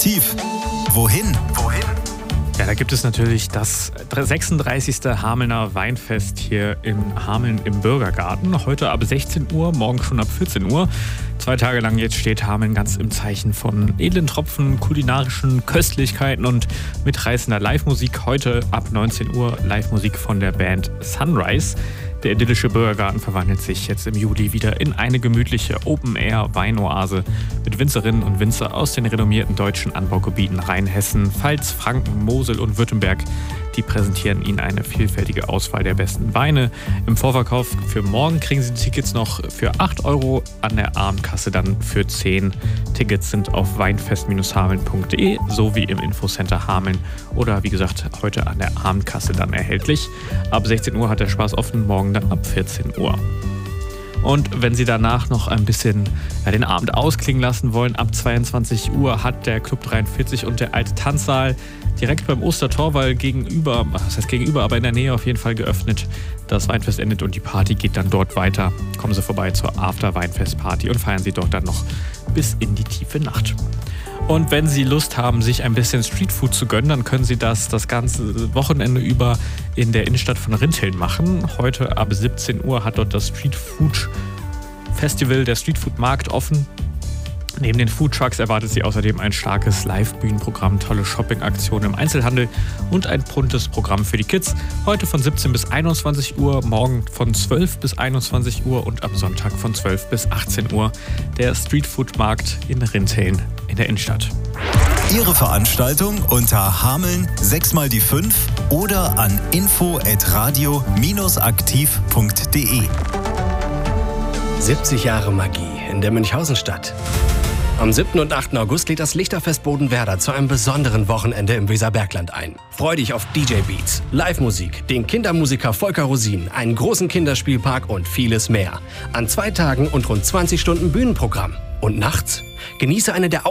Aktiv. Wohin? Ja, da gibt es natürlich das 36. Hamelner Weinfest hier in Hameln im Bürgergarten. Heute ab 16 Uhr, morgen schon ab 14 Uhr. 2 Tage lang jetzt steht Hameln ganz im Zeichen von edlen Tropfen, kulinarischen Köstlichkeiten und mitreißender Live-Musik. Heute ab 19 Uhr Live-Musik von der Band Sunrise. Der idyllische Bürgergarten verwandelt sich jetzt im Juli wieder in eine gemütliche Open-Air-Weinoase mit Winzerinnen und Winzer aus den renommierten deutschen Anbaugebieten Rheinhessen, Pfalz, Franken, Mosel und Württemberg. Die präsentieren Ihnen eine vielfältige Auswahl der besten Weine. Im Vorverkauf für morgen kriegen Sie die Tickets noch für 8 €, an der Abendkasse dann für 10. Tickets sind auf weinfest-hameln.de sowie im Infocenter Hameln oder wie gesagt heute an der Abendkasse dann erhältlich. Ab 16 Uhr hat der Spaß offen, morgen dann ab 14 Uhr. Und wenn Sie danach noch ein bisschen den Abend ausklingen lassen wollen, ab 22 Uhr hat der Club 43 und der Alte Tanzsaal direkt beim Ostertorwall gegenüber, aber in der Nähe auf jeden Fall geöffnet. Das Weinfest endet und die Party geht dann dort weiter. Kommen Sie vorbei zur After-Weinfest-Party und feiern Sie dort dann noch bis in die tiefe Nacht. Und wenn Sie Lust haben, sich ein bisschen Streetfood zu gönnen, dann können Sie das ganze Wochenende über in der Innenstadt von Rinteln machen. Heute ab 17 Uhr hat dort das Streetfood Festival, der Streetfood-Markt offen. Neben den Foodtrucks erwartet Sie außerdem ein starkes Live-Bühnenprogramm, tolle Shopping-Aktionen im Einzelhandel und ein buntes Programm für die Kids. Heute von 17 bis 21 Uhr, morgen von 12 bis 21 Uhr und am Sonntag von 12 bis 18 Uhr. Der Streetfood-Markt in Rinteln in der Innenstadt. Ihre Veranstaltung unter Hameln 6x5 oder an info@radio-aktiv.de. 70 Jahre Magie in der Münchhausenstadt. Am 7. und 8. August lädt das Lichterfest Bodenwerder zu einem besonderen Wochenende im Weserbergland ein. Freu dich auf DJ-Beats, Live-Musik, den Kindermusiker Volker Rosin, einen großen Kinderspielpark und vieles mehr. An 2 Tagen und rund 20 Stunden Bühnenprogramm. Und nachts? Genieße eine der